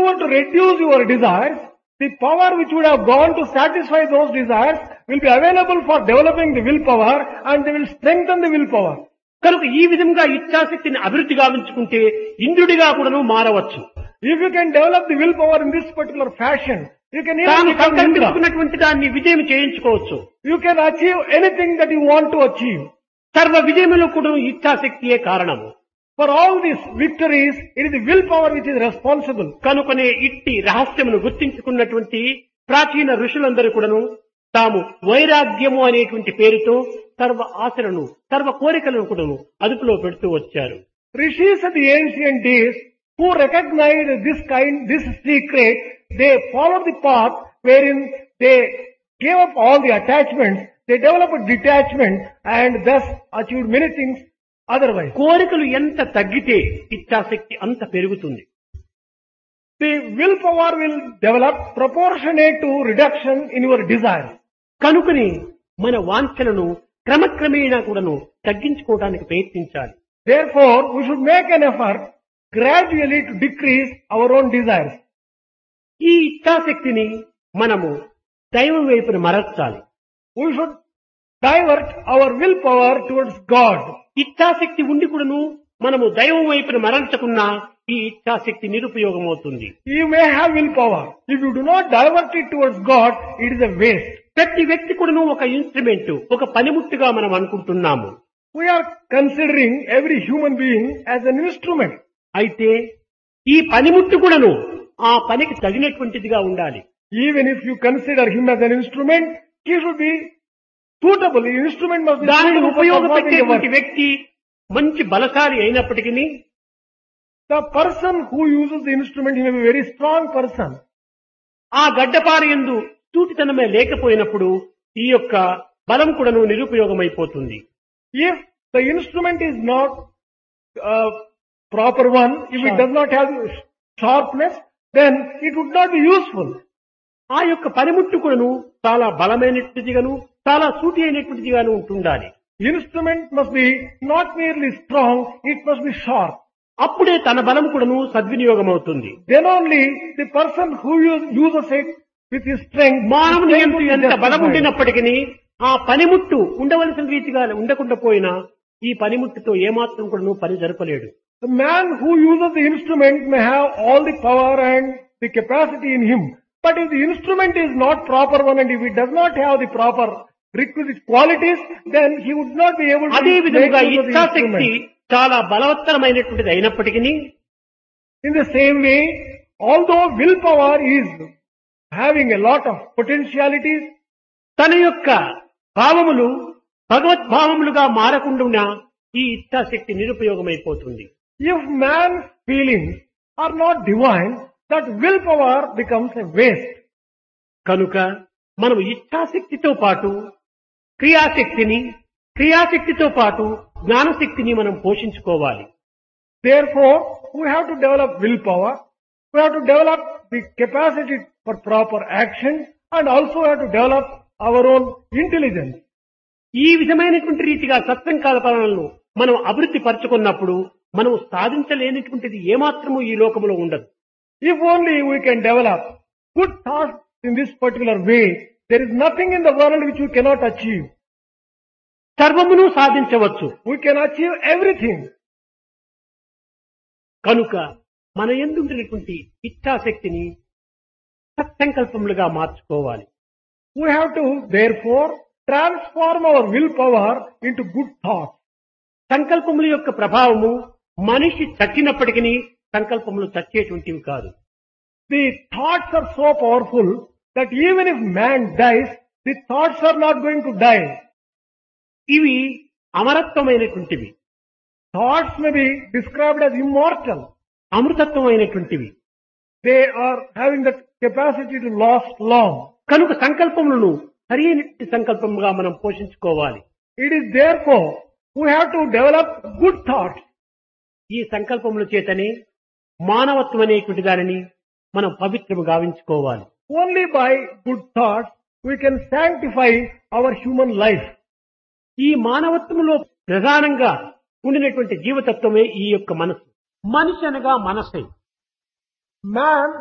were to reduce your desires, the power which would have gone to satisfy those desires will be available for developing the willpower and they will strengthen the willpower. కనుక ఈ విధంగా ఇచ్ఛాశక్తిని అభివృద్ధి గావించుకుంటే ఇంద్రుడిగా కూడాను మారవచ్చు. If you can develop the willpower in this particular fashion, you can even తాను become Indra. సంకల్పించుకున్నటువంటి దాన్ని విజయం చేయించుకోవచ్చు. You can achieve anything that you want to achieve. సర్వ విజయములు కూడా ఇచ్ఛాశక్తియే కారణము. For all these victories, it is the willpower which is responsible. కనుకనే ఇట్టి రహస్యమును గుర్తించుకున్నటువంటి ప్రాచీన ఋషులందరూ కూడాను తాము వైరాగ్యము అనేటువంటి పేరుతో సర్వ ఆశలను సర్వ కోరికలను కూడాను అదుపులో పెడుతూ వచ్చారు. Rishis of the ancient days who recognized this secret, they followed the path wherein they gave up all the attachments, they developed detachment and thus achieved many things otherwise. కోరికలు ఎంత తగ్గితే ఇచ్ఛాశక్తి అంత పెరుగుతుంది. The willpower will develop proportionate to reduction in your desire. కనుకని మన వాంఛలను క్రమక్రమేణా కూడాను తగ్గించుకోవడానికి ప్రయత్నించాలి. Therefore, we should make an effort gradually to decrease our own desires. ఈ ఇచ్ఛాశక్తిని మనము దైవం వైపున మరల్చాలి. We should divert our willpower towards God. ఇచ్ఛాశక్తి ఉండి కూడాను మనము దైవం వైపున మరల్చకున్నా ఈ ఇచ్ఛాశక్తి నిరుపయోగమవుతుంది. You may have willpower. If you do not divert it towards God, it is a waste. ప్రతి వ్యక్తి కూడాను ఒక ఇన్స్ట్రుమెంట్, ఒక పనిముట్టుగా మనం అనుకుంటున్నాము. We are considering every human being as an instrument. అయితే ఈ పనిముట్టు కూడాను ఆ పనికి తగినటువంటిదిగా ఉండాలి. Even if you consider him as an instrument, he should be suitable. The instrument must be దానిని suitable for performing the ఉపయోగపెట్టేటువంటి work. వ్యక్తి మంచి బలశాలి అయినప్పటికీ The person who uses the instrument, he may be a very strong person. ఆ గడ్డపార యందు సూటితనమే లేకపోయినప్పుడు ఈ యొక్క బలం కూడాను నిరుపయోగమైపోతుంది. If the instrument is not proper one, if it does not have sharpness, then it would not be useful. ఆ యొక్క పనిముట్టు కూడాను చాలా బలమైనటువంటిదిగాను చాలా సూటి అయినటువంటిదిగాను ఉంటుండాలి. Instrument must be not merely strong, it must be sharp. అప్పుడే తన బలం కూడాను సద్వినియోగం అవుతుంది. Then only the person who uses it with his strength. మానవుని is ఎందు able to ఎంత బలం justify. ఉండినప్పటికీ ఆ పనిముట్టు ఉండవలసిన రీతిగా ఉండకుండా పోయినా ఈ పనిముట్టుతో ఏమాత్రం కూడాను పని జరపలేడు. The man who uses the instrument may have all the power and the capacity in him. But if the instrument is not proper one and if it does not have the proper requisite qualities, then he would not be able to అదే make విధంగా use of the ఇచ్ఛాశక్తి instrument. చాలా బలవత్తరమైనటువంటిది అయినప్పటికీ In the same way, although willpower is having a lot of potentialities, తన యొక్క భావములు భగవద్భావములుగా మారకుండా ఈ ఇచ్ఛాశక్తి నిరుపయోగమైపోతుంది. if man's feelings are not divine, that willpower becomes a waste. కనుక మనం ఇచ్ఛాశక్తితో పాటు క్రియాశక్తితో పాటు జ్ఞానశక్తిని మనం పోషించుకోవాలి. Therefore, we have to develop willpower, we have to develop the capacity for proper action, and also have to develop our own intelligence. ఈ విధమైనటువంటి రీతిగా సత్సంకల్పనలను మనం అభివృద్ధి పరచుకున్నప్పుడు మనం సాధించలేనటువంటిది ఏమాత్రము ఈ లోకములో ఉండదు. If only we can develop good thoughts in this particular way, there is nothing in the world which we cannot achieve. సర్వమును సాధించవచ్చు. We can achieve everything. కనుక మన యందుండేటువంటి ఇచ్ఛాశక్తిని సత్సంకల్పములుగా మార్చుకోవాలి. We have to, therefore, transform our willpower into good thoughts. సంకల్పముల యొక్క ప్రభావము మనిషి చచ్చినప్పటికీ సంకల్పములు చచ్చేటువంటివి కాదు. The thoughts are so powerful that even if man dies, the thoughts are not going to die. ఇవి అమరత్వమైనటువంటివి. Thoughts may be described as immortal. అమృతత్వమైనటువంటివి. They are having the capacity to last long. కనుక సంకల్పములను సరైన సంకల్పముగా మనం పోషించుకోవాలి. It is therefore we have to develop good thoughts. ఈ సంకల్పముల చేతనే మానవత్వం అనేటువంటి దానిని మనం పవిత్రము గావించుకోవాలి. Only by good thoughts we can sanctify our human life. ఈ మానవత్వములో ప్రధానంగా ఉండినటువంటి జీవతత్వమే ఈ యొక్క మనసు. మనిషి అనగా మనసే. Man